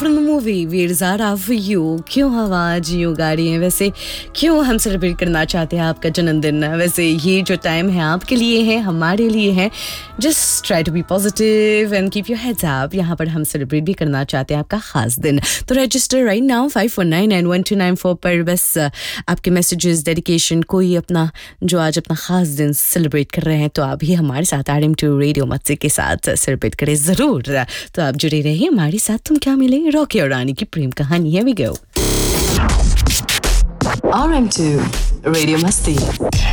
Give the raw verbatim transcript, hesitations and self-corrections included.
from the movie Veer Zara for you. क्यों हवा आज यूं गा रही है? वैसे क्यों हम सेलिब्रेट करना चाहते हैं आपका जन्मदिन? वैसे ये जो टाइम है आपके लिए है, हमारे लिए है. Just try to be positive and keep your heads up. यहाँ पर हम सेलिब्रेट भी करना चाहते हैं आपका खास दिन. तो register right now five four nine nine one two nine four पर बस आपके मैसेजेस, डेडिकेशन, कोई अपना जो आज अपना खास दिन सेलिब्रेट कर रहे हैं तो आप भी हमारे साथ आर एम टू रेडियो मत्से के साथ सेलिब्रेट करें ज़रूर. तो आप जुड़े रहिए हमारे साथ. तुम क्या मिले रॉकी और रानी की प्रेम कहानी है. We go. R M two Radio Masti.